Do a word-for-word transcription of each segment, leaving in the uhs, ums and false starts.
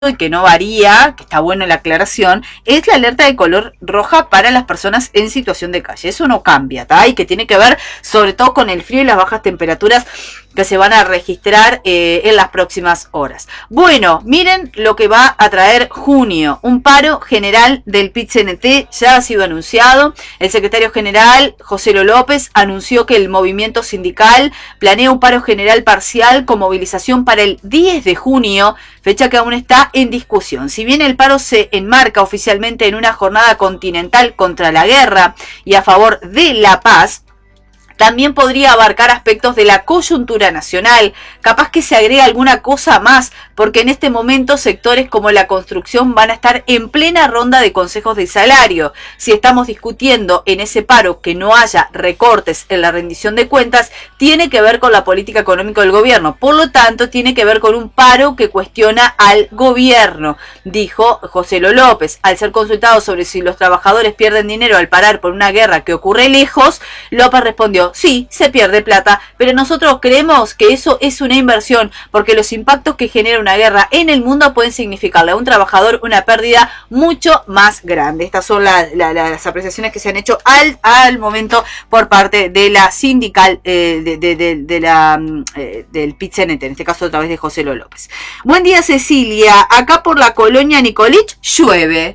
y que no varía, que está buena la aclaración, es la alerta de color roja para las personas en situación de calle. Eso no cambia, ¿tá? Y que tiene que ver sobre todo con el frío y las bajas temperaturas que se van a registrar eh, en las próximas horas. Bueno, miren lo que va a traer junio. Un paro general del P I T C N T ya ha sido anunciado. El secretario general, José Lo López, anunció que el movimiento sindical planea un paro general parcial con movilización para el diez de junio, fecha que aún está en discusión. Si bien el paro se enmarca oficialmente en una jornada continental contra la guerra y a favor de la paz, también podría abarcar aspectos de la coyuntura nacional, capaz que se agrega alguna cosa más, porque en este momento sectores como la construcción van a estar en plena ronda de consejos de salario. Si estamos discutiendo en ese paro que no haya recortes en la rendición de cuentas, tiene que ver con la política económica del gobierno. Por lo tanto, tiene que ver con un paro que cuestiona al gobierno, dijo José Lo López. Al ser consultado sobre si los trabajadores pierden dinero al parar por una guerra que ocurre lejos, López respondió: sí, se pierde plata, pero nosotros creemos que eso es una inversión, porque los impactos que genera una guerra en el mundo pueden significarle a un trabajador una pérdida mucho más grande. Estas son la, la, las apreciaciones que se han hecho al, al momento por parte de la sindical eh, de, de, de, de la, eh, del P I T C N T, en este caso a través de José Lo López. Buen día, Cecilia. Acá por la colonia Nicolich llueve.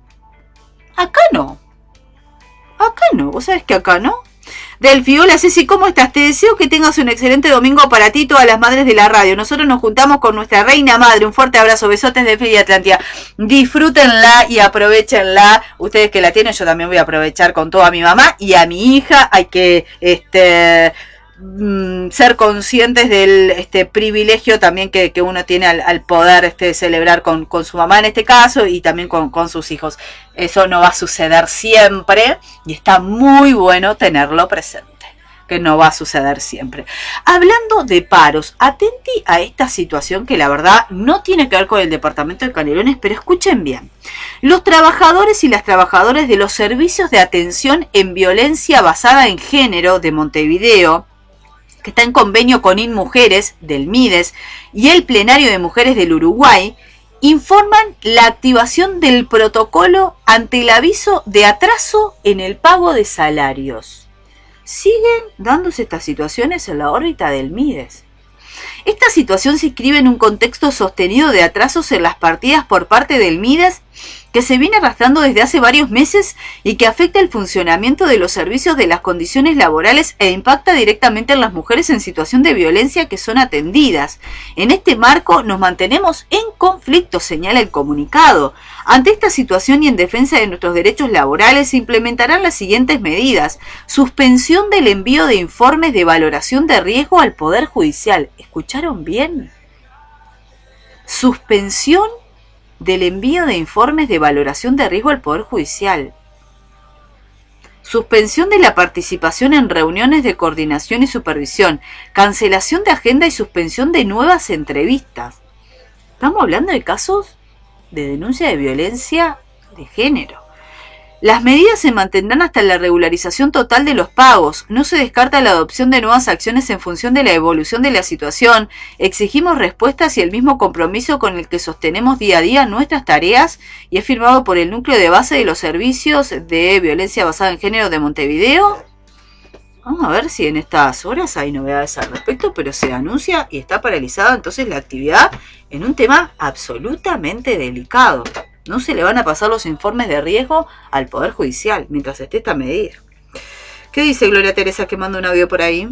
Acá no. Acá no. ¿Vos sabés que acá no? Delphi, hola Ceci, ¿cómo estás? Te deseo que tengas un excelente domingo para ti y todas las madres de la radio. Nosotros nos juntamos con nuestra reina madre. Un fuerte abrazo, besotes de Delphi y Atlántida. Disfrútenla y aprovechenla. Ustedes que la tienen, yo también voy a aprovechar con toda mi mamá y a mi hija. Hay que este ser conscientes del este privilegio también que, que uno tiene al, al poder este celebrar con, con su mamá en este caso y también con, con sus hijos. Eso no va a suceder siempre y está muy bueno tenerlo presente, que no va a suceder siempre. Hablando de paros, atenti a esta situación que la verdad no tiene que ver con el departamento de Canelones, pero escuchen bien. Los trabajadores y las trabajadoras de los servicios de atención en violencia basada en género de Montevideo, que está en convenio con InMujeres del MIDES y el Plenario de Mujeres del Uruguay, informan la activación del protocolo ante el aviso de atraso en el pago de salarios. Siguen dándose estas situaciones en la órbita del MIDES. Esta situación se inscribe en un contexto sostenido de atrasos en las partidas por parte del MIDES que se viene arrastrando desde hace varios meses y que afecta el funcionamiento de los servicios de las condiciones laborales e impacta directamente en las mujeres en situación de violencia que son atendidas. En este marco nos mantenemos en conflicto, señala el comunicado. Ante esta situación y en defensa de nuestros derechos laborales se implementarán las siguientes medidas. Suspensión del envío de informes de valoración de riesgo al Poder Judicial. ¿Escucharon bien? Suspensión del envío de informes de valoración de riesgo al Poder Judicial. Suspensión de la participación en reuniones de coordinación y supervisión. Cancelación de agenda y suspensión de nuevas entrevistas. Estamos hablando de casos de denuncia de violencia de género. Las medidas se mantendrán hasta la regularización total de los pagos. No se descarta la adopción de nuevas acciones en función de la evolución de la situación. Exigimos respuestas y el mismo compromiso con el que sostenemos día a día nuestras tareas y es firmado por el núcleo de base de los servicios de violencia basada en género de Montevideo. Vamos a ver si en estas horas hay novedades al respecto, pero se anuncia y está paralizada entonces la actividad en un tema absolutamente delicado. No se le van a pasar los informes de riesgo al Poder Judicial mientras esté esta medida. ¿Qué dice Gloria Teresa que manda un audio por ahí?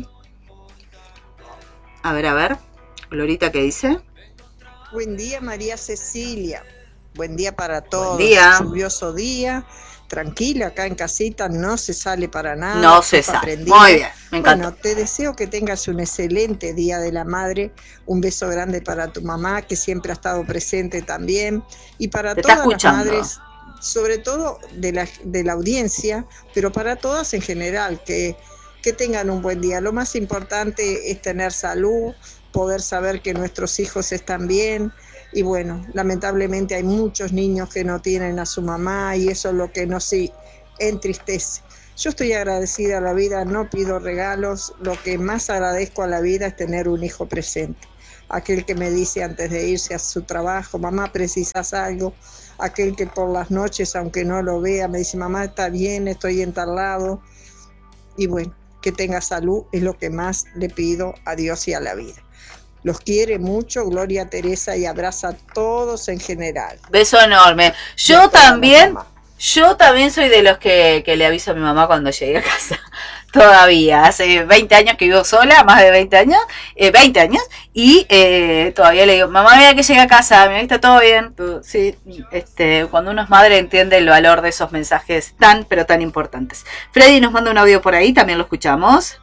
A ver, a ver. Glorita, ¿qué dice? Buen día, María Cecilia. Buen día para todos. Buen día. Lluvioso día. Tranquila, acá en casita no se sale para nada. No se sale. Muy bien, me encanta. Bueno, te deseo que tengas un excelente Día de la Madre. Un beso grande para tu mamá, que siempre ha estado presente también. Y para te todas las madres, sobre todo de la, de la audiencia, pero para todas en general, que, que tengan un buen día. Lo más importante es tener salud, poder saber que nuestros hijos están bien. Y bueno, lamentablemente hay muchos niños que no tienen a su mamá y eso es lo que nos entristece. Yo estoy agradecida a la vida, no pido regalos, lo que más agradezco a la vida es tener un hijo presente. aquel que me dice antes de irse a su trabajo, mamá, ¿precisas algo? Aquel que por las noches, aunque no lo vea, me dice, mamá, está bien, estoy en tal lado. Y bueno, que tenga salud es lo que más le pido a Dios y a la vida. Los quiere mucho, Gloria Teresa, y abraza a todos en general. Beso enorme. Yo también, yo también soy de los que, que le aviso a mi mamá cuando llegue a casa. Todavía, hace veinte años que vivo sola, más de veinte años, eh, veinte años, y eh, todavía le digo, mamá, mira que llegue a casa, mira que está todo bien. Sí, este, cuando uno es madre entiende el valor de esos mensajes tan, pero tan importantes. Freddy nos manda un audio por ahí, también lo escuchamos.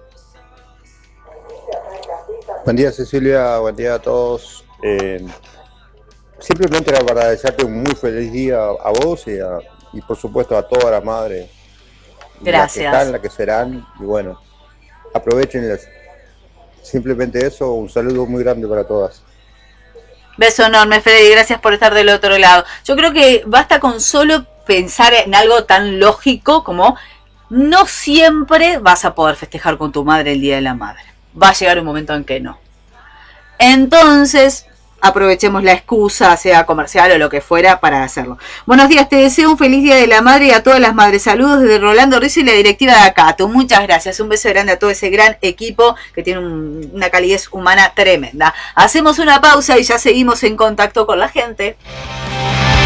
Buen día, Cecilia, buen día a todos. Eh, simplemente era para desearte un muy feliz día a vos y, a, y por supuesto a todas las madres. Gracias. Las que están, las que serán, y bueno, aprovechenlas. Simplemente eso, un saludo muy grande para todas. Beso enorme, Freddy, gracias por estar del otro lado. Yo creo que basta con solo pensar en algo tan lógico como no siempre vas a poder festejar con tu madre el Día de la Madre. Va a llegar un momento en que no. Entonces, aprovechemos la excusa, sea comercial o lo que fuera, para hacerlo. Buenos días, te deseo un feliz Día de la Madre y a todas las madres. Saludos desde Rolando Rizzo y la directiva de Acato. Muchas gracias. Un beso grande a todo ese gran equipo que tiene un, una calidez humana tremenda. Hacemos una pausa y ya seguimos en contacto con la gente.